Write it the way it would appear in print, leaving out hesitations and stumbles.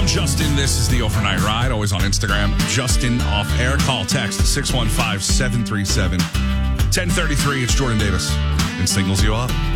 I'm Justin. This is the Overnight Ride. Always on Instagram. Justin off air. Call text 615-737-1033. It's Jordan Davis and singles you up.